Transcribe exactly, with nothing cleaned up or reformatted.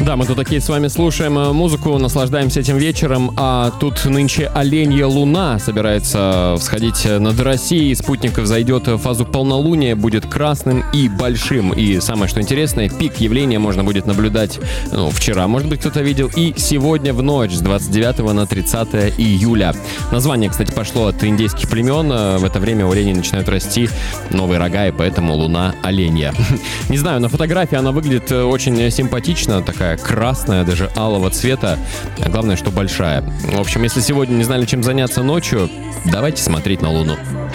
Да, мы тут такие с вами слушаем музыку, наслаждаемся этим вечером, а тут нынче оленья луна собирается всходить над Россией, спутник взойдет в фазу полнолуния, будет красным и большим, и самое что интересное, пик явления можно будет наблюдать, ну, вчера, может быть, кто-то видел, и сегодня в ночь с двадцать девятого на тридцатое июля. Название, кстати, пошло от индейских племен, в это время у оленей начинают расти новые рога, и поэтому луна оленья. Не знаю, на фотографии она выглядит очень симпатично, такая красная, даже алого цвета. Главное, что большая. В общем, если сегодня не знали, чем заняться ночью, давайте смотреть на Луну.